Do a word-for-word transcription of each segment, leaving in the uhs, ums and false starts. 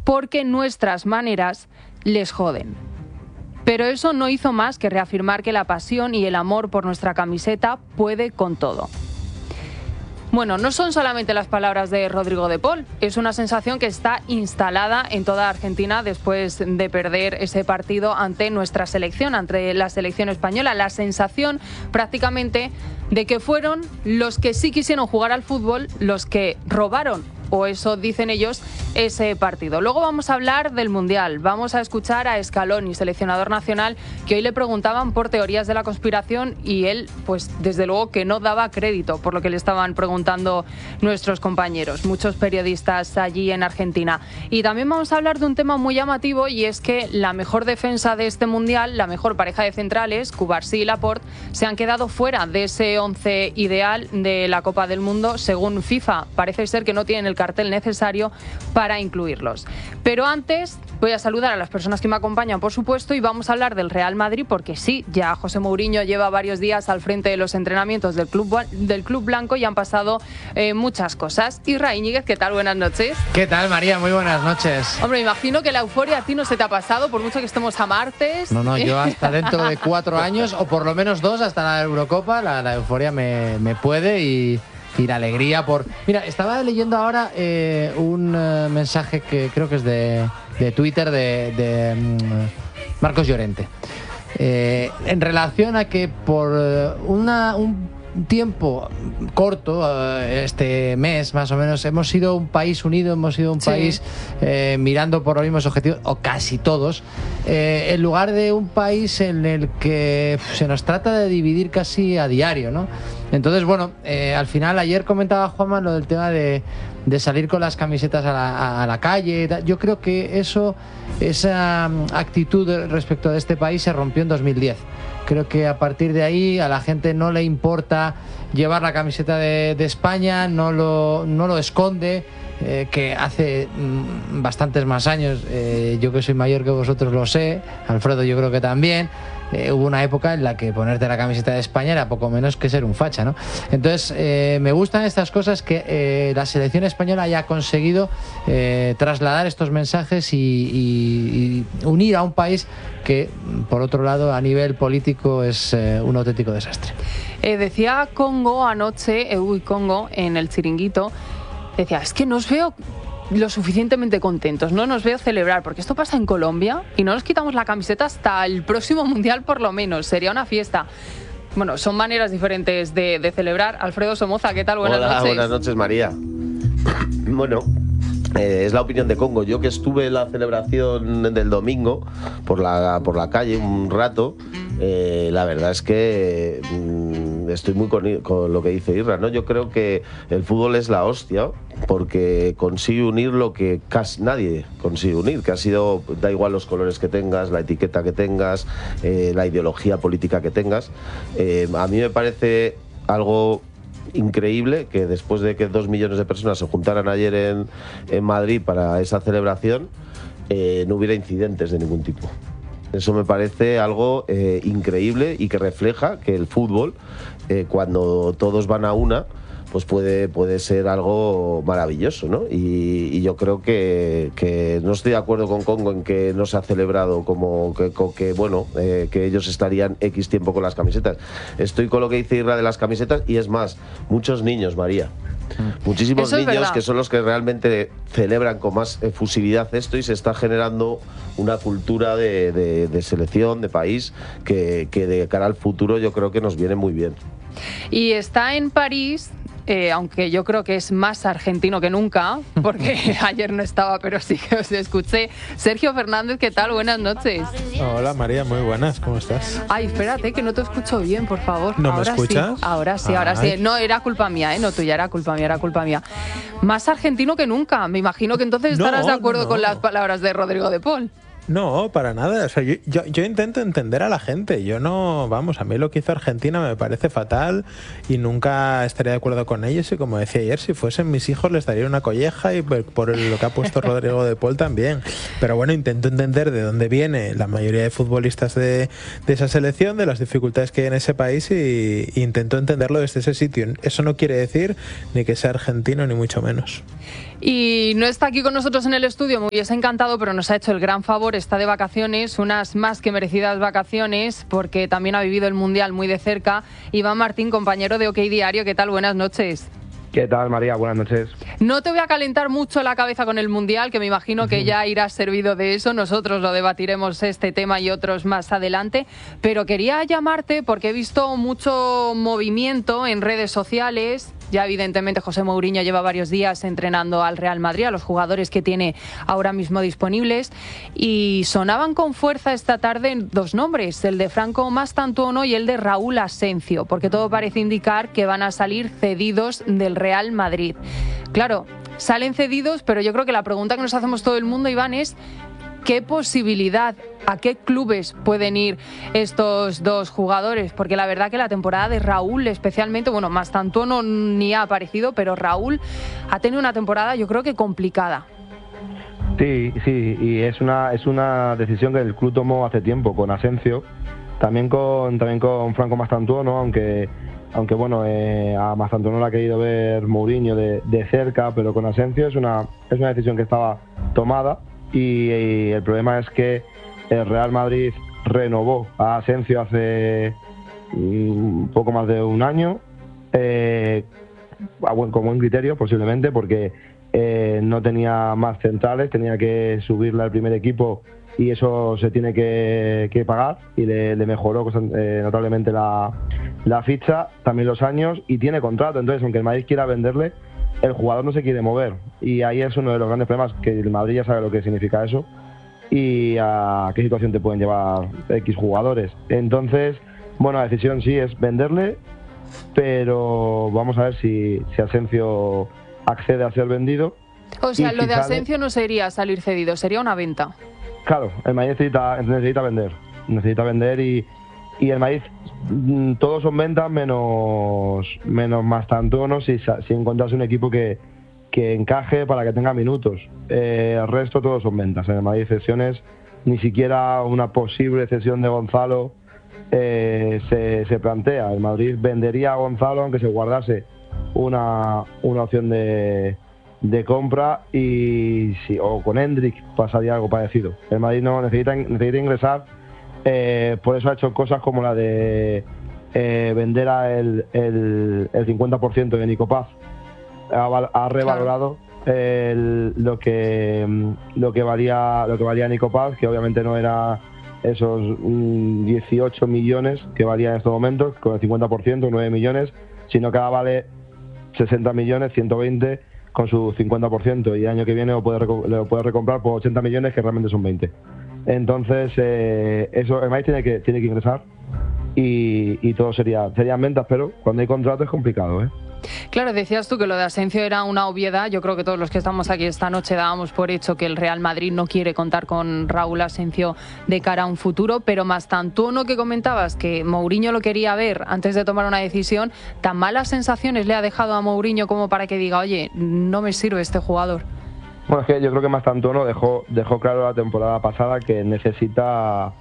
porque nuestras maneras les joden. Pero eso no hizo más que reafirmar que la pasión y el amor por nuestra camiseta puede con todo. Bueno, no son solamente las palabras de Rodrigo de Paul, es una sensación que está instalada en toda Argentina después de perder ese partido ante nuestra selección, ante la selección española. La sensación prácticamente de que fueron los que sí quisieron jugar al fútbol los que robaron, o eso dicen ellos, ese partido. Luego vamos a hablar del Mundial, vamos a escuchar a Scaloni, seleccionador nacional, que hoy le preguntaban por teorías de la conspiración y él, pues desde luego que no daba crédito por lo que le estaban preguntando nuestros compañeros, muchos periodistas allí en Argentina. Y también vamos a hablar de un tema muy llamativo, y es que la mejor defensa de este Mundial, la mejor pareja de centrales, Cubarsí y Laporte, se han quedado fuera de ese once ideal de la Copa del Mundo, según FIFA. Parece ser que no tienen el cartel necesario para incluirlos. Pero antes voy a saludar a las personas que me acompañan, por supuesto, y vamos a hablar del Real Madrid, porque sí, ya José Mourinho lleva varios días al frente de los entrenamientos del Club, del club Blanco y han pasado eh, muchas cosas. Isra Íñiguez, ¿qué tal? Buenas noches. ¿Qué tal, María? Muy buenas noches. Hombre, imagino que la euforia a ti no se te ha pasado, por mucho que estemos a martes. No, no, yo hasta dentro de cuatro años, o por lo menos dos, hasta la Eurocopa, la, la euforia me, me puede y... Y la alegría por... Mira, estaba leyendo ahora eh, un uh, mensaje que creo que es de, de Twitter de, de um, Marcos Llorente. Eh, en relación a que por una, un tiempo corto, uh, este mes más o menos, hemos sido un país unido, hemos sido un sí. país eh, mirando por los mismos objetivos, o casi todos, eh, en lugar de un país en el que pff, se nos trata de dividir casi a diario, ¿no? Entonces, bueno, eh, al final, ayer comentaba Juanma lo del tema de, de salir con las camisetas a la, a, a la calle. Yo creo que eso, esa actitud respecto de este país se rompió en dos mil diez. Creo que a partir de ahí a la gente no le importa llevar la camiseta de, de España, no lo, no lo esconde. Eh, que hace mm, bastantes más años, eh, yo que soy mayor que vosotros lo sé, Alfredo yo creo que también, eh, hubo una época en la que ponerte la camiseta de España era poco menos que ser un facha, ¿no? Entonces eh, me gustan estas cosas, que eh, la selección española haya conseguido eh, trasladar estos mensajes y, y, y unir a un país que, por otro lado, a nivel político es eh, un auténtico desastre. Eh, decía Congo anoche, eh, uy, Congo, en el Chiringuito, decía, es que no os veo lo suficientemente contentos, no nos veo celebrar, porque esto pasa en Colombia y no nos quitamos la camiseta hasta el próximo Mundial por lo menos, sería una fiesta. Bueno, son maneras diferentes de, de celebrar. Alfredo Somoza, ¿qué tal? Buenas Hola, noches. Buenas noches, María. Bueno, eh, es la opinión de Congo. Yo que estuve en la celebración del domingo por la, por la calle un rato, eh, la verdad es que mm, estoy muy con, con lo que dice Irra, ¿no? Yo creo que el fútbol es la hostia, porque consigue unir lo que casi nadie consigue unir, que ha sido, da igual los colores que tengas, la etiqueta que tengas, eh, la ideología política que tengas. Eh, a mí me parece algo increíble que después de que dos millones de personas se juntaran ayer en, en Madrid para esa celebración, eh, no hubiera incidentes de ningún tipo. Eso me parece algo eh, increíble y que refleja que el fútbol, eh, cuando todos van a una, pues puede, puede ser algo maravilloso, ¿no? Y, y yo creo que, que no estoy de acuerdo con Congo en que no se ha celebrado como que, que bueno, eh, que ellos estarían X tiempo con las camisetas. Estoy con lo que dice Irra de las camisetas, y es más, muchos niños, María. Muchísimos niños que son los que realmente celebran con más efusividad esto, y se está generando una cultura de, de, de selección, de país, que, que de cara al futuro yo creo que nos viene muy bien. Y está en París, eh, aunque yo creo que es más argentino que nunca, porque ayer no estaba, pero sí que os escuché. Sergio Fernández, ¿qué tal? Buenas noches. Hola, María, muy buenas, ¿cómo estás? Ay, espérate, que no te escucho bien, por favor. ¿No ahora me escuchas? Sí, ahora sí, ahora Ay. sí. No, era culpa mía, ¿eh? No tuya, era culpa mía, era culpa mía. Más argentino que nunca. Me imagino que entonces estarás no, de acuerdo no, no. con las palabras de Rodrigo de Paul. No, para nada. O sea, yo, yo, yo intento entender a la gente. Yo no, vamos, a mí lo que hizo Argentina me parece fatal y nunca estaría de acuerdo con ellos. Y como decía ayer, si fuesen mis hijos les daría una colleja, y por, por lo que ha puesto Rodrigo de Paul también. Pero bueno, intento entender de dónde viene la mayoría de futbolistas de, de esa selección, de las dificultades que hay en ese país, y, y intento entenderlo desde ese sitio. Eso no quiere decir ni que sea argentino, ni mucho menos. Y no está aquí con nosotros en el estudio, me hubiese encantado, pero nos ha hecho el gran favor, está de vacaciones, unas más que merecidas vacaciones, porque también ha vivido el Mundial muy de cerca. Iván Martín, compañero de OK Diario, ¿qué tal? Buenas noches. ¿Qué tal, María? Buenas noches. No te voy a calentar mucho la cabeza con el Mundial, que me imagino que ya irás servido de eso. Nosotros lo debatiremos este tema y otros más adelante. Pero quería llamarte porque he visto mucho movimiento en redes sociales. Ya evidentemente José Mourinho lleva varios días entrenando al Real Madrid, a los jugadores que tiene ahora mismo disponibles. Y sonaban con fuerza esta tarde dos nombres, el de Franco Mastantuono y el de Raúl Asencio, porque todo parece indicar que van a salir cedidos del Real Madrid. Claro, salen cedidos, pero yo creo que la pregunta que nos hacemos todo el mundo, Iván, es ¿qué posibilidad, a qué clubes pueden ir estos dos jugadores? Porque la verdad que la temporada de Raúl especialmente, bueno, Mastantuono ni ha aparecido, pero Raúl ha tenido una temporada yo creo que complicada. Sí, sí, y es una es una decisión que el club tomó hace tiempo con Asencio, también con también con Franco Mastantuono, aunque aunque bueno, eh, a Mastantuono lo ha querido ver Mourinho de, de cerca, pero con Asencio es una es una decisión que estaba tomada. Y, y el problema es que el Real Madrid renovó a Asencio hace un poco más de un año, eh, a buen, con buen criterio posiblemente, porque eh, no tenía más centrales, tenía que subirle al primer equipo y eso se tiene que, que pagar, y le, le mejoró eh, notablemente la, la ficha, también los años, y tiene contrato. Entonces, aunque el Madrid quiera venderle, el jugador no se quiere mover, y ahí es uno de los grandes problemas, que el Madrid ya sabe lo que significa eso y a qué situación te pueden llevar X jugadores. Entonces, bueno, la decisión sí es venderle, pero vamos a ver si, si Asencio accede a ser vendido. O sea, y lo si de sale, Asencio no sería salir cedido, sería una venta. Claro, el Madrid necesita, necesita vender, necesita vender y, y el Madrid, todos son ventas menos menos Mastantuono si, si encontrase un equipo que, que encaje para que tenga minutos. Eh, el resto todos son ventas. En el Madrid cesiones, ni siquiera una posible cesión de Gonzalo eh, se, se plantea. El Madrid vendería a Gonzalo aunque se guardase una, una opción de, de compra, y si, o con Hendrik pasaría algo parecido. El Madrid no necesita, necesita ingresar. Eh, por eso ha hecho cosas como la de eh, vender a el, el, el cincuenta por ciento de Nico Paz. Ha, ha revalorado el, lo que lo que valía lo que valía Nico Paz, que obviamente no era esos mm, dieciocho millones que valía en estos momentos con el cincuenta por ciento, nueve millones, sino que ahora vale sesenta millones, ciento veinte con su cincuenta por ciento, y el año que viene lo puede, lo puede recomprar por ochenta millones, que realmente son veinte. Entonces, eh, eso el Madrid tiene que, tiene que ingresar, y, y todo sería serían ventas, pero cuando hay contrato es complicado, ¿eh? Claro, decías tú que lo de Asencio era una obviedad. Yo creo que todos los que estamos aquí esta noche dábamos por hecho que el Real Madrid no quiere contar con Raúl Asencio de cara a un futuro, pero Mastantuono, que comentabas que Mourinho lo quería ver antes de tomar una decisión, ¿tan malas sensaciones le ha dejado a Mourinho como para que diga, oye, no me sirve este jugador? Bueno, es que yo creo que Mastantuono dejó, dejó claro la temporada pasada que necesita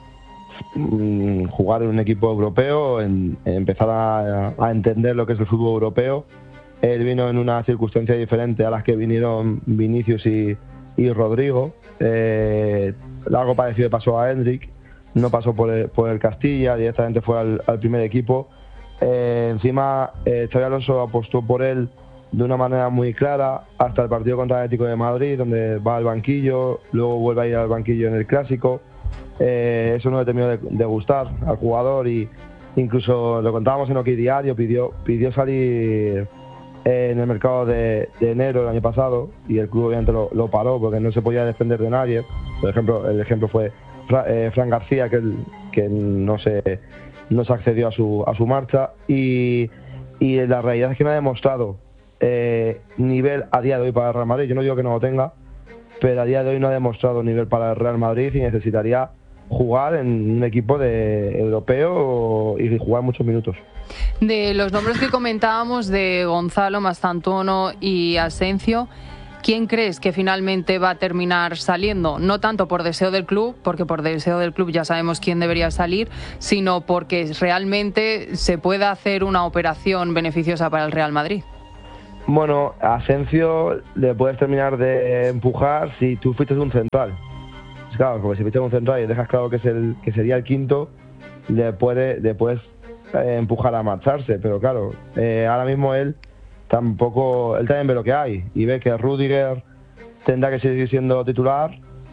mm, jugar en un equipo europeo, en, en empezar a, a entender lo que es el fútbol europeo. Él vino en una circunstancia diferente a las que vinieron Vinicius y, y Rodrigo. Eh, algo parecido pasó a Hendrik, no pasó por el, por el Castilla, directamente fue al, al primer equipo. Eh, encima, eh, Xabi Alonso apostó por él de una manera muy clara hasta el partido contra el Atlético de Madrid, donde va al banquillo, luego vuelve a ir al banquillo en el Clásico. Eh, eso no le terminó de, de gustar al jugador, y incluso lo contábamos en OK Diario, pidió, pidió salir en el mercado de, de enero del año pasado, y el club obviamente lo, lo paró porque no se podía defender de nadie. Por ejemplo, el ejemplo fue Fra, eh, Fran García, que, el, que no se no se accedió a su a su marcha, y, y la realidad es que no ha demostrado eh, nivel a día de hoy para el Real Madrid. Yo no digo que no lo tenga, pero a día de hoy no ha demostrado nivel para el Real Madrid, y necesitaría jugar en un equipo de europeo y jugar muchos minutos. De los nombres que comentábamos de Gonzalo, Mastantuono y Asencio, ¿quién crees que finalmente va a terminar saliendo? No tanto por deseo del club, porque por deseo del club ya sabemos quién debería salir, sino porque realmente se pueda hacer una operación beneficiosa para el Real Madrid. Bueno, a Asensio le puedes terminar de empujar si tú fuiste un central. Claro, porque si fuiste un central y dejas claro que es el que sería el quinto, le puede, le puedes eh, empujar a marcharse. Pero claro, eh, ahora mismo él tampoco, él también ve lo que hay y ve que Rüdiger tendrá que seguir siendo titular,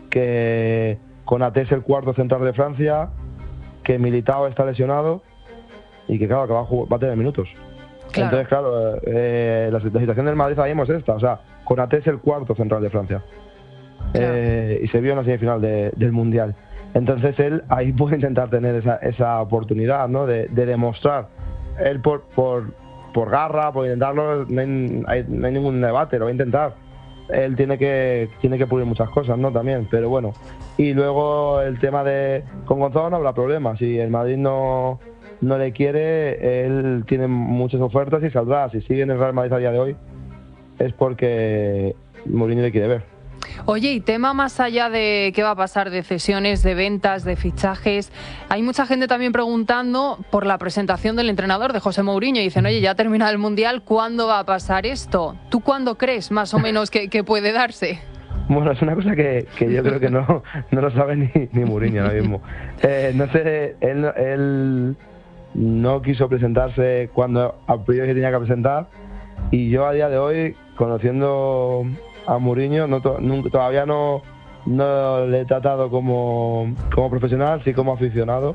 que Konaté es el cuarto central de Francia, que Militao está lesionado y que claro, que va a, jugar, va a tener minutos. Claro. Entonces, claro, eh, la, la situación del Madrid ahora mismo es esta. O sea, Konaté es el cuarto central de Francia. Claro. Eh, y se vio en la semifinal de, del Mundial. Entonces él ahí puede intentar tener esa, esa oportunidad, ¿no? De, de demostrar. Él por, por, por garra, por intentarlo, no hay, hay, no hay ningún debate, lo va a intentar. Él tiene que tiene que pulir muchas cosas, ¿no? También, pero bueno. Y luego el tema de... Con Gonzalo no habrá problema. Si el Madrid no... no le quiere, él tiene muchas ofertas y saldrá. Si sigue en el Real Madrid a día de hoy es porque Mourinho le quiere ver. Oye, y tema más allá de qué va a pasar de cesiones, de ventas, de fichajes, hay mucha gente también preguntando por la presentación del entrenador, de José Mourinho, y dicen, oye, ya ha terminado el Mundial, ¿cuándo va a pasar esto? ¿Tú cuándo crees más o menos que, que puede darse? Bueno, es una cosa que, que yo creo que no, no lo sabe ni, ni Mourinho ahora mismo. Eh, no sé, él... él no quiso presentarse cuando a priori se tenía que presentar, y yo a día de hoy, conociendo a Mourinho, no to, no, todavía no, no le he tratado como, como profesional, sí como aficionado.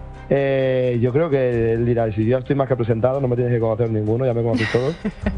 Eh, yo creo que él dirá, si yo estoy más que presentado, no me tienes que conocer ninguno, ya me conoces todos.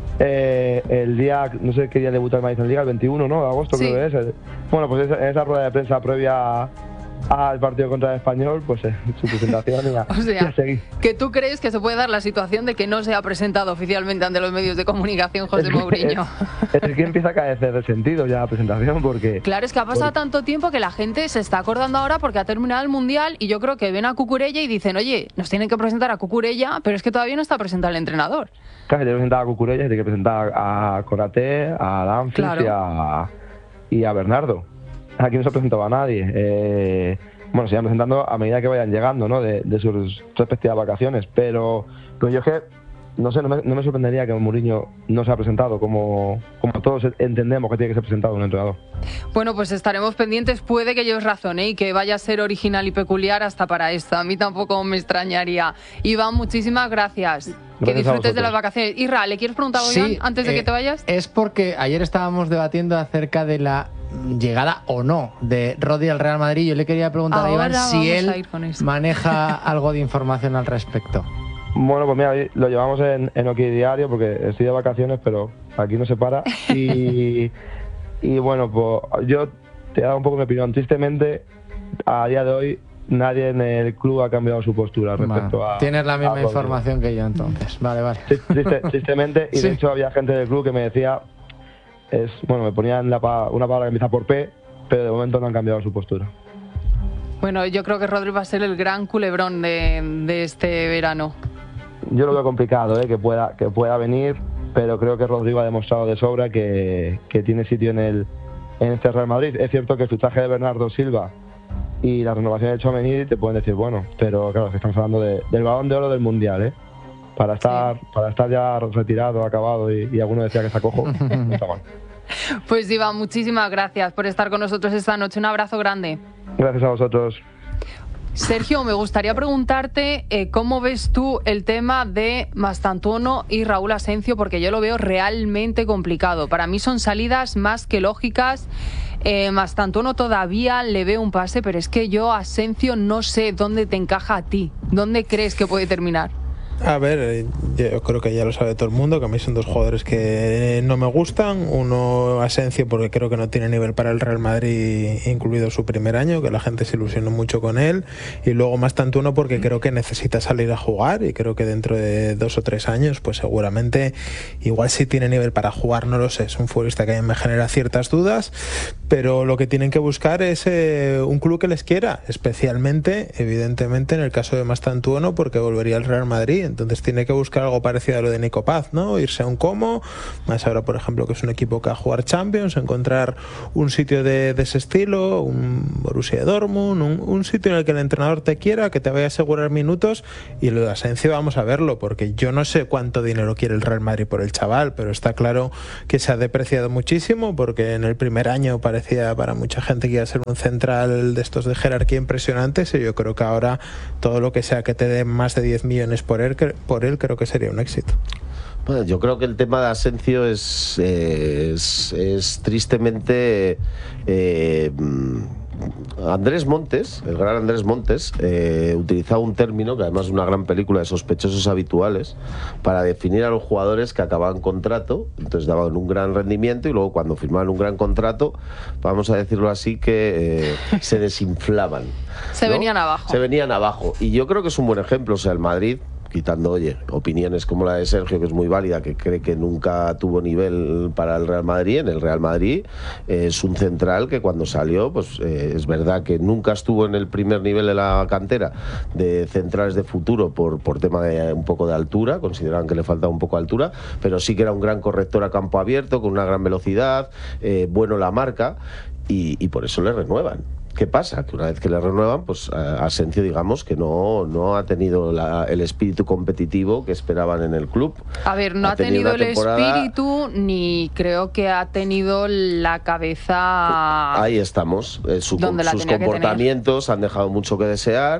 Eh, el día, no sé qué día debuta el Madrid en Liga, el veintiuno, ¿no? De agosto, sí. Creo que es. Bueno, pues en esa rueda de prensa previa al partido contra el Español, pues eh, su presentación y ya, o sea, ya seguí. ¿Que tú crees que se puede dar la situación de que no se ha presentado oficialmente ante los medios de comunicación José es, Mourinho? Es, es que empieza a carecer de sentido ya la presentación, porque... Claro, es que ha pasado porque... tanto tiempo que la gente se está acordando ahora porque ha terminado el Mundial, y yo creo que ven a Cucurella y dicen, oye, nos tienen que presentar a Cucurella, pero es que todavía no está presentado el entrenador. Claro, tiene que presentar a Cucurella, tiene que presentar a Konaté, a Dumfries, claro, y, a, y a Bernardo. Aquí no se ha presentado a nadie. Eh, bueno, se van presentando a medida que vayan llegando, ¿no? De, de sus respectivas vacaciones. Pero, pero yo es que, no sé, no me, no me sorprendería que Mourinho no se ha presentado como, como todos entendemos que tiene que ser presentado un entrenador. Bueno, pues estaremos pendientes. Puede que lleves razón, ¿eh? Y que vaya a ser original y peculiar hasta para esto. A mí tampoco me extrañaría. Iván, muchísimas gracias. Gracias, que disfrutes de las vacaciones. Isra, ¿le quieres preguntar algo, sí, Iván, antes de eh, que te vayas? Es porque ayer estábamos debatiendo acerca de la llegada o no de Rodri al Real Madrid. Yo le quería preguntar Ahora a Iván si él maneja algo de información al respecto. Bueno, pues mira, lo llevamos en, en OK Diario porque estoy de vacaciones, pero aquí no se para. Y, y bueno, pues yo te he dado un poco mi opinión. Tristemente, a día de hoy, nadie en el club ha cambiado su postura respecto vale. a... Tienes la misma a información que yo, entonces. Vale, vale. Triste, tristemente, y sí. de hecho había gente del club que me decía... Es, bueno, me ponían la, una palabra que empieza por P, pero de momento no han cambiado su postura. Bueno, yo creo que Rodri va a ser el gran culebrón de, de este verano. Yo lo veo complicado, ¿eh? que, pueda, que pueda venir, pero creo que Rodrigo ha demostrado de sobra que, que tiene sitio en, el, en este Real Madrid. Es cierto que el fichaje de Bernardo Silva y la renovación de Tchouaméni te pueden decir, bueno, pero claro, que estamos hablando de, del Balón de Oro del Mundial, ¿eh? Para estar, sí. para estar ya retirado, acabado, y, y alguno decía que está cojo, no está mal. Pues Iván, muchísimas gracias por estar con nosotros esta noche. Un abrazo grande. Gracias a vosotros. Sergio, me gustaría preguntarte eh, cómo ves tú el tema de Mastantuono y Raúl Asensio, porque yo lo veo realmente complicado. Para mí son salidas más que lógicas. Eh, Mastantuono todavía le veo un pase, pero es que yo, Asensio, no sé dónde te encaja a ti. ¿Dónde crees que puede terminar? A ver, yo creo que ya lo sabe todo el mundo, que a mí son dos jugadores que no me gustan. Uno, Asensio, porque creo que no tiene nivel para el Real Madrid, incluido su primer año, que la gente se ilusionó mucho con él. Y luego Mastantuono porque creo que necesita salir a jugar, y creo que dentro de dos o tres años, pues seguramente, igual si tiene nivel para jugar, no lo sé. Es un futbolista que me genera ciertas dudas, pero lo que tienen que buscar es eh, un club que les quiera, especialmente, evidentemente, en el caso de Mastantuono, porque volvería al Real Madrid. entonces tiene que buscar algo parecido a lo de Nico Paz, ¿no? Irse a un Como, más ahora por ejemplo que es un equipo que va a jugar Champions, encontrar un sitio de, de ese estilo, un Borussia Dortmund, un, un sitio en el que el entrenador te quiera, que te vaya a asegurar minutos. Y lo de Asensio vamos a verlo, porque yo no sé cuánto dinero quiere el Real Madrid por el chaval, pero está claro que se ha depreciado muchísimo, porque en el primer año parecía para mucha gente que iba a ser un central de estos de jerarquía impresionantes, y yo creo que ahora todo lo que sea que te den más de diez millones por él, por él creo que sería un éxito. Bueno, yo creo que el tema de Asensio es, eh, es, es tristemente... Eh, Andrés Montes, el gran Andrés Montes, eh, utilizaba un término que además es una gran película de sospechosos habituales para definir a los jugadores que acababan contrato, entonces daban un gran rendimiento y luego cuando firmaban un gran contrato, vamos a decirlo así, que eh, se desinflaban. Se ¿no? venían abajo. Se venían abajo. Y yo creo que es un buen ejemplo, o sea, el Madrid, quitando, oye, opiniones como la de Sergio, que es muy válida, que cree que nunca tuvo nivel para el Real Madrid. En el Real Madrid eh, es un central que cuando salió, pues eh, es verdad que nunca estuvo en el primer nivel de la cantera de centrales de futuro por, por tema de un poco de altura, consideraban que le faltaba un poco de altura, pero sí que era un gran corrector a campo abierto, con una gran velocidad, eh, bueno la marca, y, y por eso le renuevan. ¿Qué pasa? Que una vez que le renuevan, pues Asensio, digamos, que no, no ha tenido la, el espíritu competitivo que esperaban en el club. A ver, no ha, ha tenido, tenido el temporada... espíritu, ni creo que ha tenido la cabeza... Ahí estamos. Eh, su, sus comportamientos han dejado mucho que desear.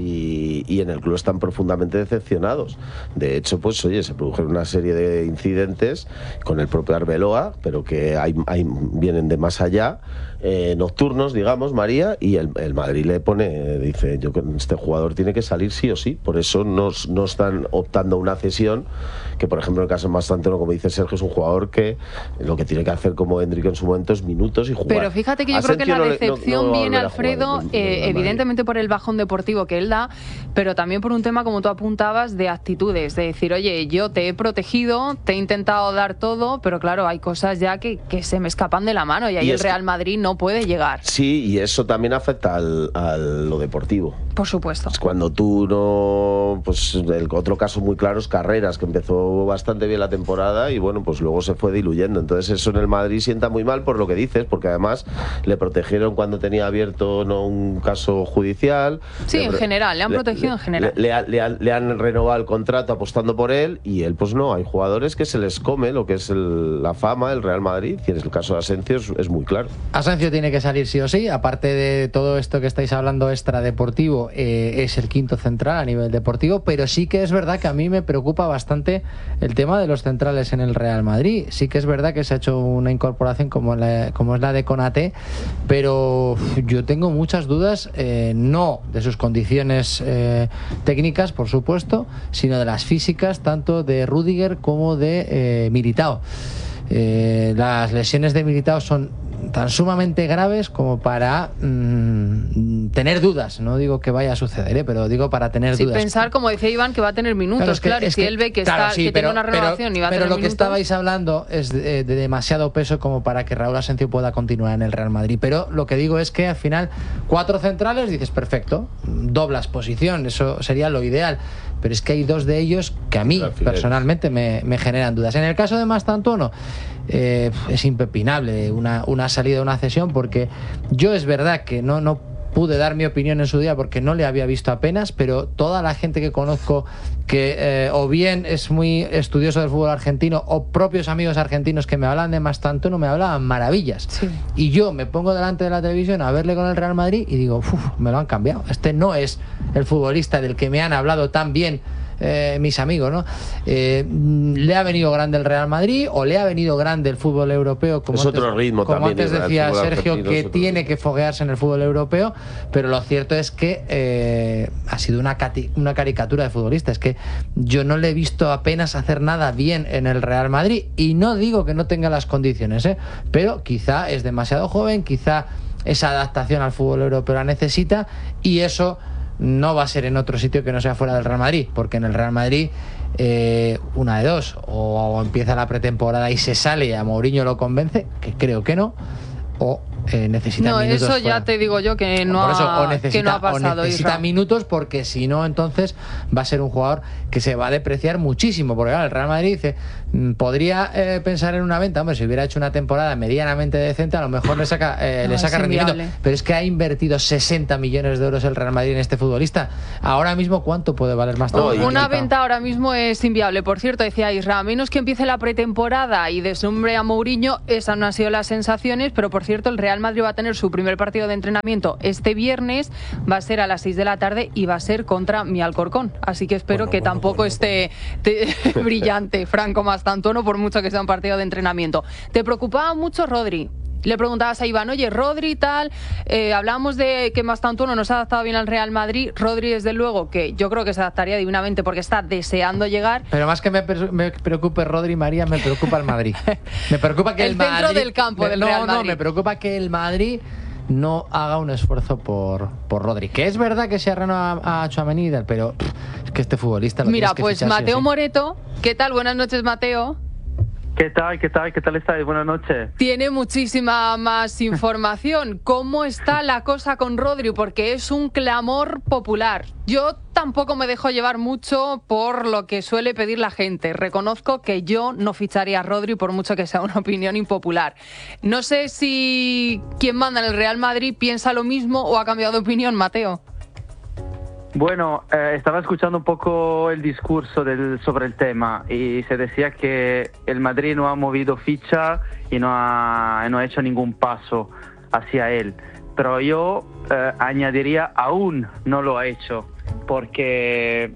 Y, y en el club están profundamente decepcionados. De hecho, pues oye, se produjeron una serie de incidentes con el propio Arbeloa, pero que hay, hay, vienen de más allá, eh, nocturnos, digamos, María, y el, el Madrid le pone, eh, dice, yo este jugador tiene que salir sí o sí. Por eso no, no están optando a una cesión, que por ejemplo en el caso de Mastanteno, como dice Sergio, es un jugador que lo que tiene que hacer como Hendrik en su momento es minutos y jugar. Pero fíjate que yo Asensio creo que la decepción no, no, no viene, Alfredo, jugar, eh, evidentemente por el bajón deportivo que él da, pero también por un tema, como tú apuntabas, de actitudes, de decir, oye, yo te he protegido, te he intentado dar todo, pero claro, hay cosas ya que, que se me escapan de la mano y ahí y el Real Madrid no puede llegar. Sí, y eso también afecta al, a lo deportivo. Por supuesto. Es cuando tú no... Pues el otro caso muy claro es Carreras, que empezó bastante bien la temporada y bueno, pues luego se fue diluyendo. Entonces eso en el Madrid sienta muy mal por lo que dices, porque además le protegieron cuando tenía abierto no un caso judicial. Sí, le, en general, le han protegido le, en general. Le, le, le, han, le han renovado el contrato apostando por él y él pues no. Hay jugadores que se les come lo que es el, la fama, el Real Madrid, y en el caso de Asensio es, es muy claro. Asensio tiene que salir sí o sí, aparte de todo esto que estáis hablando extradeportivo, eh, es el quinto central a nivel deportivo, pero sí que es verdad que a mí me preocupa bastante el tema de los centrales en el Real Madrid. Sí que es verdad que se ha hecho una incorporación como, la, como es la de Konaté, pero yo tengo muchas dudas, eh, no de sus condiciones eh, técnicas, por supuesto, sino de las físicas, tanto de Rüdiger como de eh, Militao. Eh, las lesiones de Militao son tan sumamente graves como para mmm, tener dudas. No digo que vaya a suceder, ¿eh? Pero digo para tener sí, dudas. pensar, como decía Iván, que va a tener minutos, claro, es que, claro es y si que, él ve que, claro, está, sí, que pero, tiene una renovación pero, y va a tener pero lo minutos... que estabais hablando es de, de demasiado peso como para que Raúl Asensio pueda continuar en el Real Madrid. Pero lo que digo es que al final cuatro centrales, dices, perfecto, doblas posición, eso sería lo ideal. Pero es que hay dos de ellos que a mí personalmente me, me generan dudas. En el caso de Mastantuono, eh, es impepinable una, una salida, una cesión, porque yo es verdad que no, no pude dar mi opinión en su día porque no le había visto apenas, pero toda la gente que conozco que eh, o bien es muy estudioso del fútbol argentino o propios amigos argentinos que me hablan de Mastantuono me hablaban maravillas. Sí. Y yo me pongo delante de la televisión a verle con el Real Madrid y digo, uff, me lo han cambiado. Este no es el futbolista del que me han hablado tan bien eh, mis amigos, ¿no? Eh, le ha venido grande el Real Madrid o le ha venido grande el fútbol europeo, como es antes, otro ritmo como también, antes decía Sergio, que tiene que foguearse en el fútbol europeo, pero lo cierto es que eh, ha sido una, cati una caricatura de futbolista. Es que yo no le he visto apenas hacer nada bien en el Real Madrid, y no digo que no tenga las condiciones, ¿eh? Pero quizá es demasiado joven, quizá esa adaptación al fútbol europeo la necesita, y eso no va a ser en otro sitio que no sea fuera del Real Madrid, porque en el Real Madrid eh, una de dos, o empieza la pretemporada y se sale y a Mourinho lo convence, que creo que no, o eh, necesita no, minutos. eso fuera. ya te digo yo que no, Por eso, ha, o necesita, que no ha pasado. o necesita Isra. minutos, porque si no, entonces va a ser un jugador que se va a depreciar muchísimo. Porque claro, el Real Madrid dice, mm, podría eh, pensar en una venta. Hombre, si hubiera hecho una temporada medianamente decente, a lo mejor le saca, eh, No, le saca es rendimiento. inviable. Pero es que ha invertido sesenta millones de euros el Real Madrid en este futbolista. Ahora mismo, ¿cuánto puede valer más? No, y- Una y- venta ahora mismo es inviable. Por cierto, decía Isra, a menos que empiece la pretemporada y deslumbre a Mourinho, esas no han sido las sensaciones, pero por cierto, el Real Madrid va a tener su primer partido de entrenamiento este viernes, va a ser a las seis de la tarde y va a ser contra mi Alcorcón. Así que espero Bueno, que bueno, tampoco bueno, esté te- brillante Franco Mastantuono, por mucho que sea un partido de entrenamiento. ¿Te preocupaba mucho Rodri? Le preguntabas a Iván, oye, Rodri tal, eh, hablábamos de que Mastantuono no se ha adaptado bien al Real Madrid. Rodri, desde luego, que yo creo que se adaptaría divinamente porque está deseando llegar. Pero más que me, per- me preocupe Rodri María, me preocupa el Madrid. Me preocupa que el, El centro Madrid, del campo me- del no, Real No, Madrid. me preocupa que el Madrid no haga un esfuerzo por, por Rodri. Que es verdad que se ha renovado a Tchouaméni, y tal, pero pff, es que este futbolista lo Mira, tienes que pues fichar sí o Mateo sí. Moreto, ¿qué tal? Buenas noches, Mateo. ¿Qué tal? ¿Qué tal? ¿Qué tal estáis? Buenas noches. Tiene muchísima más información. ¿Cómo está la cosa con Rodri? Porque es un clamor popular. Yo tampoco me dejo llevar mucho por lo que suele pedir la gente. Reconozco que yo no ficharía a Rodri por mucho que sea una opinión impopular. No sé si quien manda en el Real Madrid piensa lo mismo o ha cambiado de opinión, Mateo. Bueno, eh, estaba escuchando un poco el discurso del, sobre el tema y se decía que el Madrid no ha movido ficha y no ha, no ha hecho ningún paso hacia él. Pero yo eh, añadiría, aún no lo ha hecho, porque,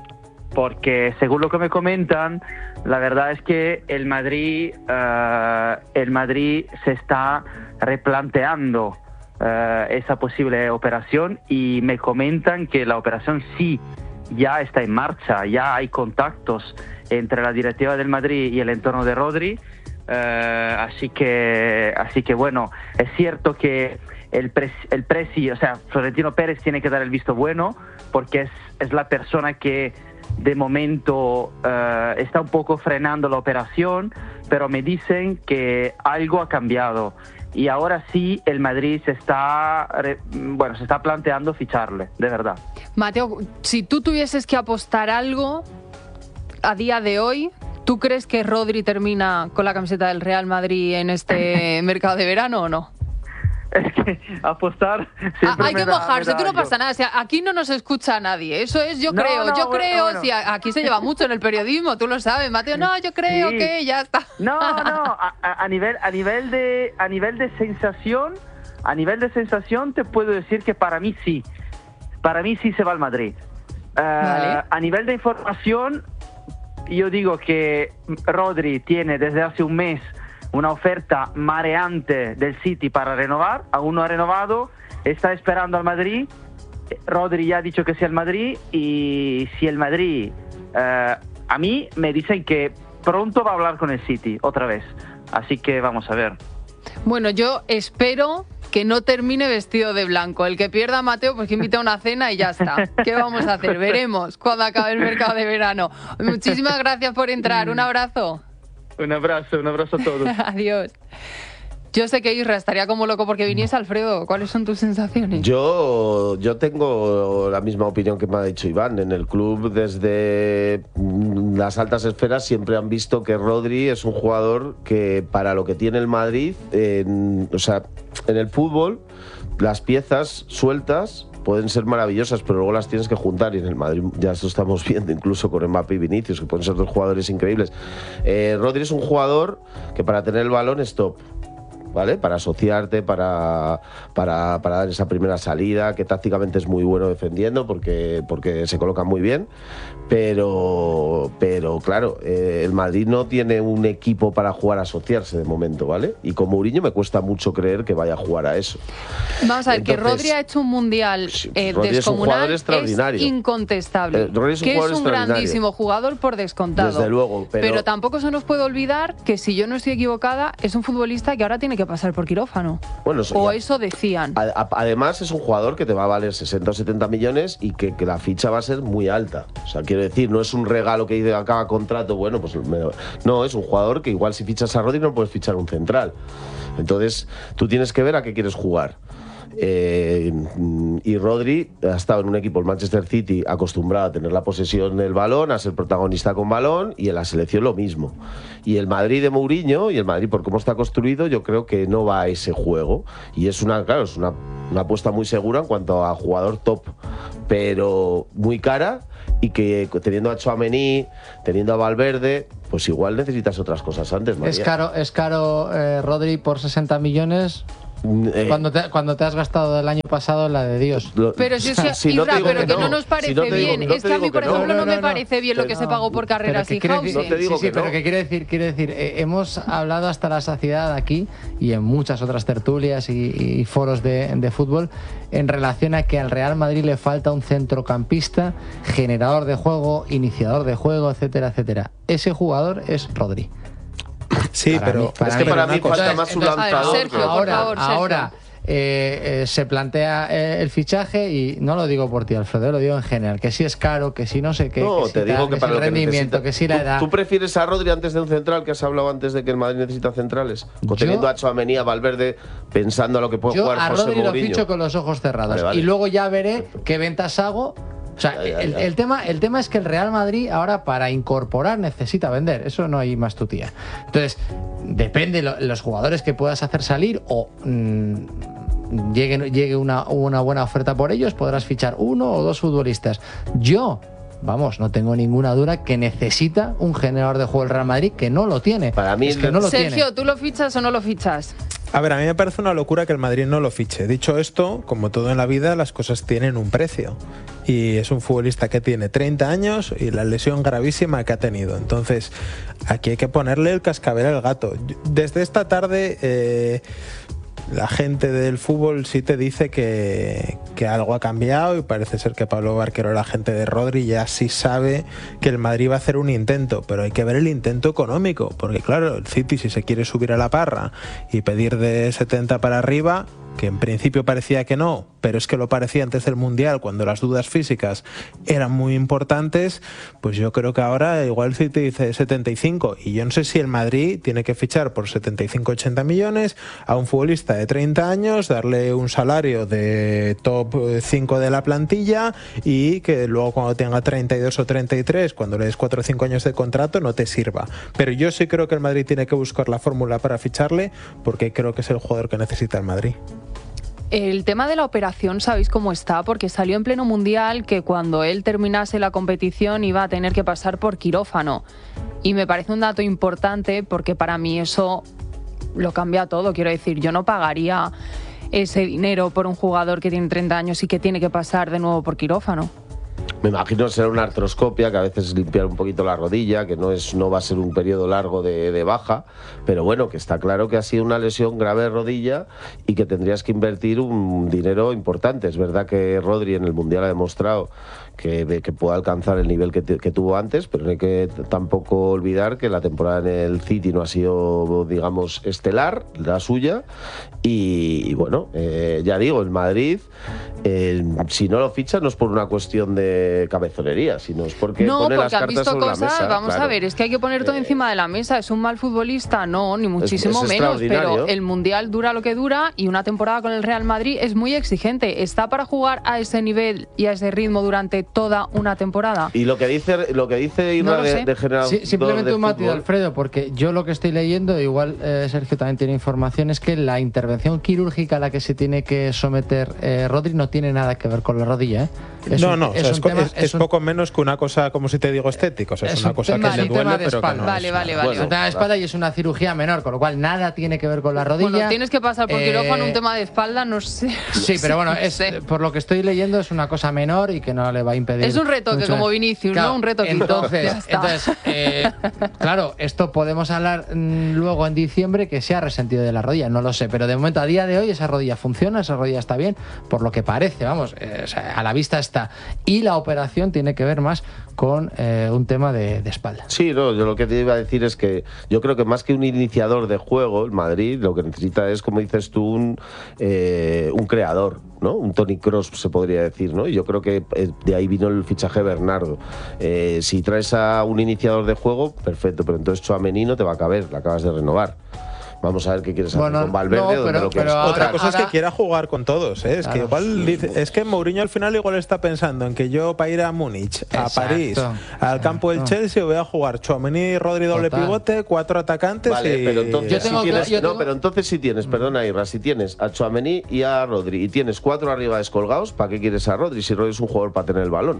porque según lo que me comentan, la verdad es que el Madrid, eh, el Madrid se está replanteando Uh, esa posible operación y me comentan que la operación sí ya está en marcha, ya hay contactos entre la directiva del Madrid y el entorno de Rodri, uh, así que así que bueno, es cierto que el pres, el presi, o sea, Florentino Pérez tiene que dar el visto bueno porque es, es la persona que de momento uh, está un poco frenando la operación, pero me dicen que algo ha cambiado. Y ahora sí el Madrid se está, bueno, se está planteando ficharle, de verdad. Mateo, si tú tuvieses que apostar algo a día de hoy, ¿tú crees que Rodri termina con la camiseta del Real Madrid en este mercado de verano o no? Es que apostar siempre Ah, hay me que da- mojarse, me da tú no algo. pasa nada. O sea, aquí no nos escucha nadie. Eso es, yo No, creo, no, yo bueno, creo. bueno. Si a- aquí se lleva mucho en el periodismo, tú lo sabes, Mateo. No, yo creo Sí. que ya está. No, no, a, a- a nivel, a nivel de, a nivel de sensación, a nivel de sensación te puedo decir que para mí sí, para mí sí se va al Madrid. Eh, Vale. A nivel de información, yo digo que Rodri tiene desde hace un mes una oferta mareante del City para renovar, aún no ha renovado, está esperando al Madrid. Rodri ya ha dicho que sí al Madrid y si el Madrid, eh, a mí me dicen que pronto va a hablar con el City otra vez, así que vamos a ver. Bueno, yo espero que no termine vestido de blanco. El que pierda a Mateo, pues que invite a una cena y ya está. ¿Qué vamos a hacer? Veremos cuando acabe el mercado de verano. Muchísimas gracias por entrar. Un abrazo. Un abrazo, un abrazo a todos. Adiós. Yo sé que Isra estaría como loco porque viniese Alfredo. ¿Cuáles son tus sensaciones? Yo, yo tengo la misma opinión que me ha dicho Iván. En el club, desde mm, las altas esferas, siempre han visto que Rodri es un jugador que, para lo que tiene el Madrid, en, o sea, en el fútbol, las piezas sueltas pueden ser maravillosas, pero luego las tienes que juntar, y en el Madrid ya lo estamos viendo, incluso con Mbappé y Vinicius, que pueden ser dos jugadores increíbles. Eh, Rodri es un jugador que para tener el balón es top, ¿vale? Para asociarte, para, para, para dar esa primera salida, que tácticamente es muy bueno defendiendo porque, porque se coloca muy bien, pero, pero claro, eh, el Madrid no tiene un equipo para jugar a asociarse de momento, ¿vale? Y con Mourinho me cuesta mucho creer que vaya a jugar a eso. Vamos a ver, que Entonces, Rodri ha hecho un mundial eh, Rodri es un descomunal, jugador extraordinario. es incontestable. Eh, Rodri es un que jugador es un extraordinario. grandísimo jugador por descontado. Desde luego, pero- tampoco se nos puede olvidar que, si yo no estoy equivocada, es un futbolista que ahora tiene que que pasar por quirófano. Bueno, o eso decían. Además es un jugador que te va a valer sesenta o setenta millones y que, que la ficha va a ser muy alta. O sea, quiero decir, no es un regalo que dice acaba contrato, bueno, pues me, no, es un jugador que igual si fichas a Rodri no puedes fichar un central. Entonces, tú tienes que ver a qué quieres jugar. Eh, y Rodri ha estado en un equipo, el Manchester City, acostumbrado a tener la posesión del balón, a ser protagonista con balón, y en la selección lo mismo. Y el Madrid de Mourinho, y el Madrid por cómo está construido, yo creo que no va a ese juego. Y es una, claro, es una, una apuesta muy segura en cuanto a jugador top, pero muy cara, y que teniendo a Tchouaméni, teniendo a Valverde, pues igual necesitas otras cosas antes, María. Es caro, es caro eh, Rodri por sesenta millones. Eh, cuando, te, cuando te has gastado el año pasado la de Dios. Pero si, si, si Ibra, no pero que no, que no nos parece si no bien. Digo, no es que a mí, por ejemplo, no, no, no me parece bien lo que se pagó por carreras y Hausen. No sí, sí, pero que quiere decir, quiere decir eh, hemos hablado hasta la saciedad aquí y en muchas otras tertulias y, y foros de, de fútbol en relación a que al Real Madrid le falta un centrocampista, generador de juego, iniciador de juego, etcétera, etcétera. Ese jugador es Rodri. Sí, para pero mí, para es que mí, para mí falta entonces, más un entonces, lanzador. Sergio, ¿no? Ahora, por favor, Sergio. ahora eh, eh, se plantea eh, el fichaje y no lo digo por ti, Alfredo, lo digo en general, que si es caro, que si no sé qué, no, que te si digo tal, que, que para si lo el que rendimiento, necesita, que si la edad. ¿Tú, ¿Tú prefieres a Rodri antes de un central, que has hablado antes de que el Madrid necesita centrales? O teniendo a Tchouaméni, a Valverde, pensando a lo que puede Yo jugar a José Rodri Mourinho. lo ficho con los ojos cerrados. Vale, vale. Y luego ya veré qué ventas hago. O sea, Ya, ya, el, ya. el tema, el tema es que el Real Madrid ahora para incorporar necesita vender. Eso no hay más tutía. Entonces, depende de los jugadores que puedas hacer salir o mmm, llegue, llegue una, una buena oferta por ellos, podrás fichar uno o dos futbolistas. Yo, vamos, no tengo ninguna duda que necesita un generador de juego el Real Madrid que no lo tiene. Para mí es que no lo Sergio, tiene. ¿tú lo fichas o no lo fichas? A ver, a mí me parece una locura que el Madrid no lo fiche. Dicho esto, como todo en la vida, las cosas tienen un precio. Y es un futbolista que tiene treinta años y la lesión gravísima que ha tenido. Entonces, aquí hay que ponerle el cascabel al gato. Desde esta tarde... Eh, la gente del fútbol sí te dice que, que algo ha cambiado y parece ser que Pablo Barquero, la gente de Rodri, ya sí sabe que el Madrid va a hacer un intento, pero hay que ver el intento económico, porque claro, el City si se quiere subir a la parra y pedir de setenta para arriba, que en principio parecía que no, pero es que lo parecía antes del Mundial, cuando las dudas físicas eran muy importantes, pues yo creo que ahora igual el City dice setenta y cinco, y yo no sé si el Madrid tiene que fichar por setenta y cinco ochenta millones a un futbolista de treinta años, darle un salario de top cinco de la plantilla y que luego cuando tenga treinta y dos o treinta y tres, cuando le des cuatro o cinco años de contrato, no te sirva. Pero yo sí creo que el Madrid tiene que buscar la fórmula para ficharle, porque creo que es el jugador que necesita el Madrid. El tema de la operación, ¿sabéis cómo está? Porque salió en pleno mundial que cuando él terminase la competición iba a tener que pasar por quirófano. Y me parece un dato importante porque para mí eso lo cambia todo. Quiero decir, yo no pagaría ese dinero por un jugador que tiene treinta años y que tiene que pasar de nuevo por quirófano. Me imagino será una artroscopia, que a veces limpiar un poquito la rodilla, que no es no va a ser un periodo largo de, de baja, pero bueno, que está claro que ha sido una lesión grave de rodilla y que tendrías que invertir un dinero importante. Es verdad que Rodri en el Mundial ha demostrado que, que puede alcanzar el nivel que, que tuvo antes, pero no hay que tampoco olvidar que la temporada en el City no ha sido, digamos, estelar, la suya, y, y bueno, eh, ya digo, el Madrid, eh, si no lo ficha no es por una cuestión de cabezonería, sino es porque no, pone porque las han cartas visto sobre cosas, la mesa. vamos Claro. a ver, es que hay que poner todo Eh, encima de la mesa. ¿Es un mal futbolista? No, ni muchísimo es menos, pero extraordinario. el Mundial dura lo que dura y una temporada con el Real Madrid es muy exigente. ¿Está para jugar a ese nivel y a ese ritmo durante toda una temporada? Y lo que dice lo que dice Irra No lo de, sé. de generador Sí, simplemente de un matiz, fútbol, Alfredo, porque yo lo que estoy leyendo, igual eh, Sergio también tiene información, es que la intervención quirúrgica a la que se tiene que someter eh, Rodri no tiene nada que ver con la rodilla. ¿eh? Es no, un- no, o sea, es, un co- tema- es- es un- poco menos que una cosa, como si te digo, estética. O sea, es, es una un cosa tema- que le es un tema duele, de pero que espalda. no Vale, es- vale, vale. es un tema de espalda y es una cirugía menor, con lo cual nada tiene que ver con la rodilla. Bueno, tienes que pasar por Eh, quirófano, un tema de espalda, no sé. Sí, pero bueno, No es, sé. por lo que estoy leyendo es una cosa menor y que no le va a impedir. Es un retoque mucho. como Vinicius, Claro, ¿no? Un retoque. Entonces, entonces eh, claro, esto podemos hablar mm, luego en diciembre que se ha resentido de la rodilla, no lo sé, pero de momento a día de hoy esa rodilla funciona, esa rodilla está bien, por lo que parece, vamos, eh, o sea, a la vista está. Y la operación tiene que ver más con eh, un tema de, de espalda. Sí, no, yo lo que te iba a decir es que yo creo que más que un iniciador de juego, el Madrid lo que necesita es, como dices tú, un, eh, un creador, ¿no? Un Toni Kroos se podría decir, ¿no? Y yo creo que de ahí vino el fichaje de Bernardo. Eh, si traes a un iniciador de juego, perfecto, pero entonces Tchouaméni no te va a caber, la acabas de renovar. Vamos a ver qué quieres hacer Bueno, con Valverde no, o dónde pero- lo quieres pero poner. Otra cosa ahora- es que quiera jugar con todos, ¿eh? Es que Claro. igual dice- es que Mourinho al final igual está pensando en que yo para ir a Múnich, a Exacto, París, al campo del exacto. Chelsea voy a jugar Tchouaméni, Rodri doble Total. pivote, cuatro atacantes Vale, y pero entonces Yo si tengo tienes, cla- yo no, tengo- pero entonces si tienes, perdona Irra, si tienes a Tchouaméni y a Rodri y tienes cuatro arriba descolgados, ¿para qué quieres a Rodri si Rodri es un jugador para tener el balón?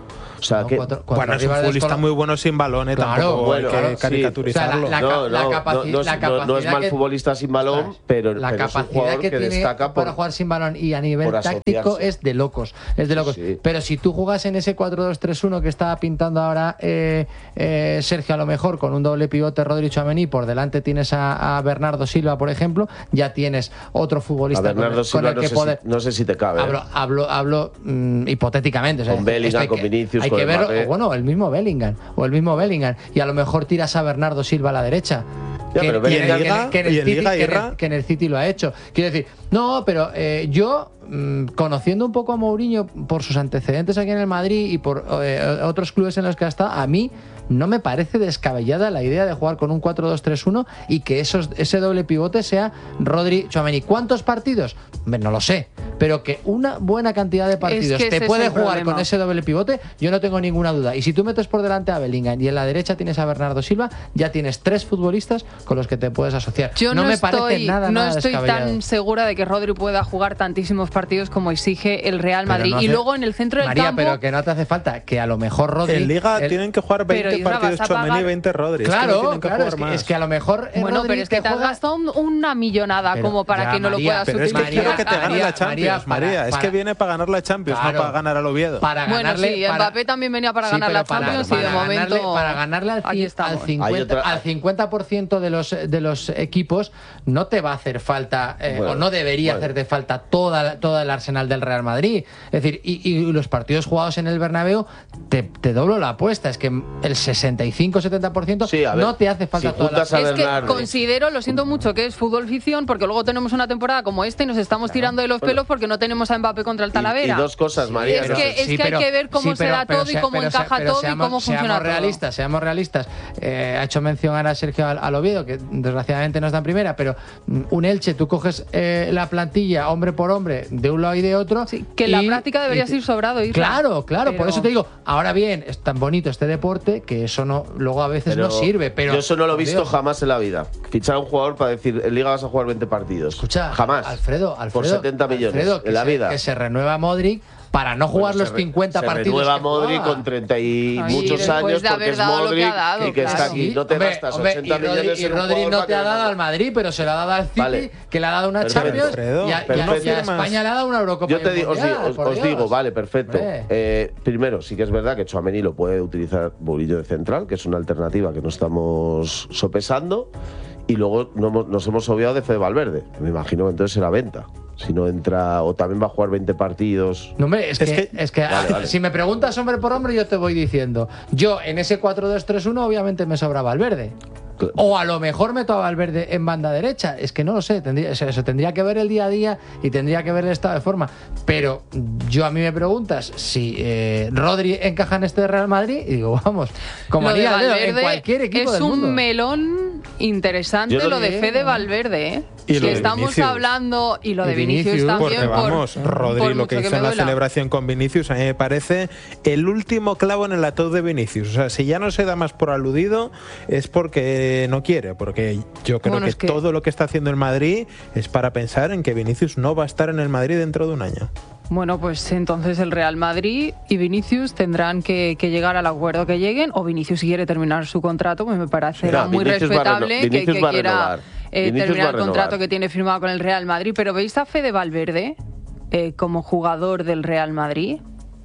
O sea, No, que cuatro- cuatro bueno, es un arriba de futbolista descol- muy bueno sin balón, ¿eh? Claro, Tampoco bueno, hay que claro, sí. caricaturizarlo. O sea, la- no, no, capaci- no, no es- la no- no es capacidad mal que- futbolista sin balón, Ostras, pero, la pero es un capacidad jugador que, que, tiene destaca por, para jugar sin balón y a nivel por táctico asociarse. es de locos, es de locos. Sí. Pero si tú jugas en ese cuatro dos tres uno que estaba pintando ahora eh, eh, Sergio, a lo mejor con un doble pivote Rodri Tchouaméni, por delante tienes a, a Bernardo Silva, por ejemplo, ya tienes otro a futbolista con Bernardo el, con Silva el no que sé, poder. si, no sé si te cabe. ¿eh? Hablo, hablo, hablo mm, hipotéticamente. o sea, Con Bellingham, esto hay con que- Vinicius, hay con que verlo, Mbappé. o bueno, el mismo Bellingham, o el mismo Bellingham, y a lo mejor tiras a Bernardo Silva a la derecha. Ya, que, pero que en el- Bellingham- que en el y en City- Liga, que en el- Irra. que en el City lo ha hecho. Quiero decir, no, pero eh, yo, mm, conociendo un poco a Mourinho por sus antecedentes aquí en el Madrid y por eh, otros clubes en los que ha estado, a mí no me parece descabellada la idea de jugar con un cuatro dos tres uno y que esos, ese doble pivote sea Rodri Tchouaméni. ¿Cuántos partidos? Hombre, no lo sé, pero que una buena cantidad de partidos que ese te es puede el jugar problema. con ese doble pivote, yo no tengo ninguna duda. Y si tú metes por delante a Bellingham y en la derecha tienes a Bernardo Silva, ya tienes tres futbolistas con los que te puedes asociar. Yo no, me estoy, parece nada, no nada estoy descabellado. tan segura de que Rodri pueda jugar tantísimos partidos como exige el Real Pero Madrid. no y hace- luego en el centro del María, campo. pero que no te hace falta, que a lo mejor Rodri... En Liga el- tienen que jugar Pero, veinte Isra, partidos vas a Tchouaméni y pagar- veinte Rodri. Es que no Claro, tienen que claro, jugar es que, más. es que a lo mejor eh, Bueno, Rodri pero es que te has juega- gastado un- una millonada Pero como para ya, que no María, lo puedas Pero es que utilizar. quiero que te gane María, la Champions, María, para- María. Es para- que viene para ganar la Champions, Claro. no para ganar al Oviedo. para Bueno, ganarle, sí, para- Mbappé también venía para Sí, ganar pero la para- Champions y para de momento ganarle- para ganarle al, aquí ci- estamos. al Hay cincuenta, otra- al cincuenta por ciento de los, de los equipos no te va a hacer falta, eh, Bueno, o no debería bueno. hacerte falta toda, todo el arsenal del Real Madrid. Es decir, y, y los partidos jugados en el Bernabéu, te, te doblo la apuesta, es que el sesenta y cinco setenta por ciento Sí, a ver, no te hace falta si toda la... juntas a Es que Bernardo. considero, lo siento mucho, que es fútbol ficción, porque luego tenemos una temporada como esta y nos estamos tirando de los pelos porque no tenemos a Mbappé contra el Y, y Talavera. dos cosas, María. es no que, sé. es Sí, que pero- hay que ver cómo sí, se pero- da pero todo y sea- cómo pero sea- encaja pero todo seamos, y cómo funciona seamos todo. realistas, seamos realistas. Eh, ha hecho mención ahora Sergio al, al Oviedo, que desgraciadamente no está en primera, pero mm, un Elche, tú coges eh, la plantilla hombre por hombre de un lado y de otro. Sí, que en la y- práctica deberías y- ir sobrado, Isra. Claro, claro, por Pero- eso te digo, ahora bien, es tan bonito este deporte que eso no luego a veces Pero no sirve, pero yo eso no lo he por visto Dios. jamás en la vida. Fichar a un jugador para decir, en Liga vas a jugar veinte partidos. Escucha, jamás. Alfredo, Alfredo, Por setenta millones Alfredo, que en la se- vida. que se renueva Modric para no jugar Bueno, los se re- cincuenta se partidos renueva que Modric jugaba. con treinta y Ay, muchos después años de porque haber es dado lo que Modric ha dado, y que está claro. aquí. No te Hombre, gastas hombre, ochenta y Rodri, millones y en un Rodri jugador no para te ha que dado venga. al Madrid, pero se lo ha dado al City, Vale. que le ha dado una Perfecto. Champions Alfredo, y a, y a- perfecto. y a España le ha dado una Eurocopa. Yo y te un digo, os, Mundial, digo, os- por os Dios. digo, vale, perfecto. Hombre. Eh, primero, sí que es verdad que Tchouaméni lo puede utilizar Murillo de central, que es una alternativa que no estamos sopesando. Y luego no hemos- nos hemos obviado de Fede Valverde. Me imagino que entonces será venta. Si no entra, o también va a jugar veinte partidos. No, hombre, es, Es que, que- es que Vale, vale. si me preguntas hombre por hombre, yo te voy diciendo. Yo en ese cuatro dos tres uno obviamente me sobra Valverde. O a lo mejor meto a Valverde en banda derecha. Es que no lo sé. Tendría, eso, eso tendría que ver el día a día y tendría que ver el estado de forma. Pero yo a mí me preguntas si eh, Rodri encaja en este Real Madrid y digo, vamos, como Lo de anillo al dedo, en Valverde cualquier equipo es del un mundo. melón interesante Yo lo lo de diré, Fede ¿no? Valverde, ¿eh? Y lo que de estamos Vinicius. hablando y lo Y de Vinicius, Vinicius, también Porque por, vamos, Rodri por lo que mucho hizo me en la duela. celebración con Vinicius a mí me parece el último clavo en el ataúd de Vinicius. O sea, si ya no se da más por aludido es porque no quiere, porque yo creo Bueno, que, es que- todo lo que está haciendo el Madrid es para pensar en que Vinicius no va a estar en el Madrid dentro de un año. Bueno, pues entonces el Real Madrid y Vinicius tendrán que, que llegar al acuerdo que lleguen, o Vinicius si quiere terminar su contrato, pues me parecerá No, muy Vinicius va a reno- respetable que, Vinicius que va a quiera renovar. eh, Vinicius terminar va a el contrato renovar. que tiene firmado con el Real Madrid. Pero ¿veis a Fede Valverde eh, como jugador del Real Madrid?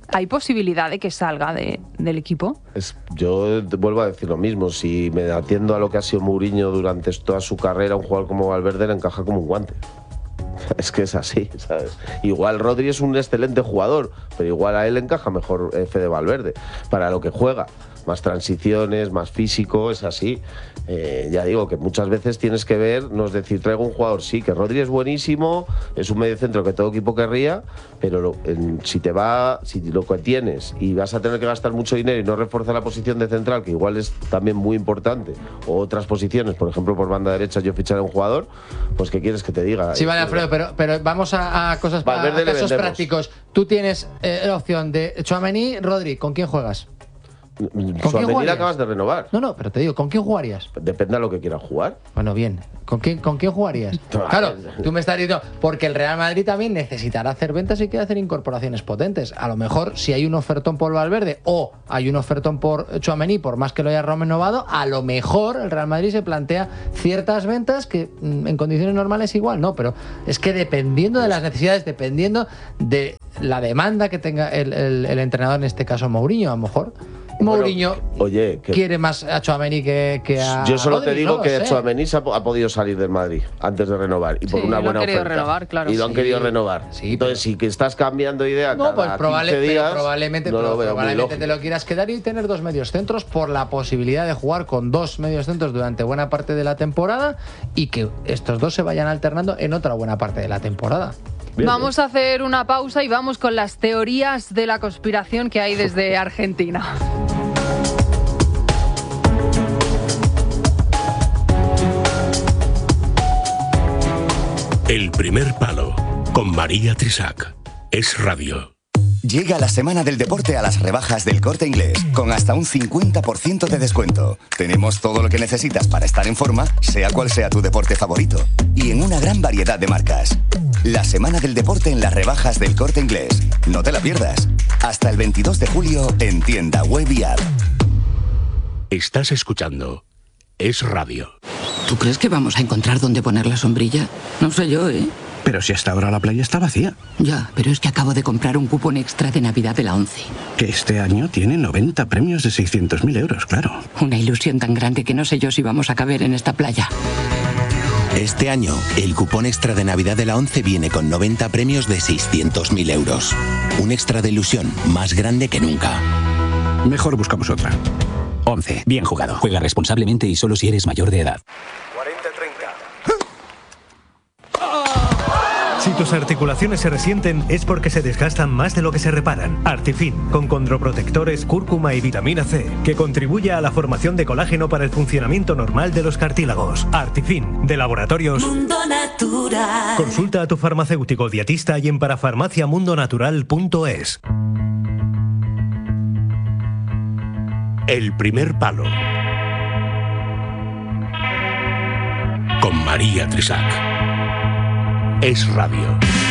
¿Hay posibilidad de que salga de, del equipo? Es, yo vuelvo a decir lo mismo. Si me atiendo a lo que ha sido Mourinho durante toda su carrera, un jugador como Valverde le encaja como un guante. Es que es así, ¿sabes? Igual Rodri es un excelente jugador, pero igual a él le encaja mejor Fede Valverde para lo que juega. Más transiciones, más físico, es así. Eh, ya digo que muchas veces tienes que ver, no es decir, traigo un jugador, sí, que Rodri es buenísimo, es un mediocentro que todo equipo querría, pero lo, en, si te va, si lo que tienes y vas a tener que gastar mucho dinero y no refuerza la posición de central, que igual es también muy importante, o otras posiciones, por ejemplo, por banda derecha yo ficharé a un jugador, pues ¿qué quieres que te diga? Sí, vale, Alfredo, pero, pero vamos a, a cosas a, a casos prácticos. Tú tienes eh, la opción de Tchouaméni, Rodri, ¿con quién juegas? ¿Con quién jugarías? Acabas de renovar. No, no, pero te digo, ¿con quién jugarías? Depende de lo que quieras jugar. Bueno, bien. ¿Con quién, con quién jugarías? Claro, tú me estás diciendo, porque el Real Madrid también necesitará hacer ventas y quiere hacer incorporaciones potentes. A lo mejor, si hay un ofertón por Valverde o hay un ofertón por Tchouaméni, por más que lo haya renovado, a lo mejor el Real Madrid se plantea ciertas ventas que en condiciones normales igual no, pero es que dependiendo de las necesidades, dependiendo de la demanda que tenga el, el, el entrenador, en este caso Mourinho, a lo mejor Mourinho bueno, oye, que quiere más a Tchouaméni que, que a yo solo Rodri, te digo no que sé. Tchouaméni ha, ha podido salir del Madrid antes de renovar y por sí, una lo buena han querido oferta renovar, claro, y lo han sí. querido renovar sí, entonces pero... si que estás cambiando idea no, cada pues probable, quince días, pero probablemente, no pero lo veo probablemente te lo quieras quedar y tener dos medios centros por la posibilidad de jugar con dos medios centros durante buena parte de la temporada y que estos dos se vayan alternando en otra buena parte de la temporada. Bien, vamos bien. a hacer una pausa y vamos con las teorías de la conspiración que hay desde Argentina. El primer palo con María Trisac. Es radio. Llega la semana del deporte a las rebajas del Corte Inglés, con hasta un cincuenta por ciento de descuento. Tenemos todo lo que necesitas para estar en forma, sea cual sea tu deporte favorito. Y en una gran variedad de marcas. La semana del deporte en las rebajas del Corte Inglés. No te la pierdas. Hasta el veintidós de julio en tienda web y app. Estás escuchando Es radio. ¿Tú crees que vamos a encontrar dónde poner la sombrilla? No sé yo, ¿eh? Pero si hasta ahora la playa está vacía. Ya, pero es que acabo de comprar un cupón extra de Navidad de la ONCE. Que este año tiene noventa premios de seiscientos mil euros, claro. Una ilusión tan grande que no sé yo si vamos a caber en esta playa. Este año, el cupón extra de Navidad de la ONCE viene con noventa premios de seiscientos mil euros. Un extra de ilusión más grande que nunca. Mejor buscamos otra. ONCE. Bien jugado. Juega responsablemente y solo si eres mayor de edad. cuarenta treinta. Si tus articulaciones se resienten es porque se desgastan más de lo que se reparan. Artifin, con condroprotectores, cúrcuma y vitamina C, que contribuye a la formación de colágeno para el funcionamiento normal de los cartílagos. Artifin, de Laboratorios Mundo Natural. Consulta a tu farmacéutico dietista y en parafarmaciamundonatural punto es. El primer palo con María Trisac. Es radio.